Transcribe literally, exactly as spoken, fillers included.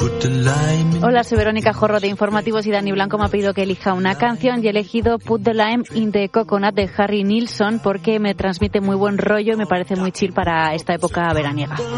Hola, soy Verónica Jorro de Informativos y Dani Blanco me ha pedido que elija una canción y he elegido Put the Lime in the Coconut de Harry Nilsson porque me transmite muy buen rollo y me parece muy chill para esta época veraniega.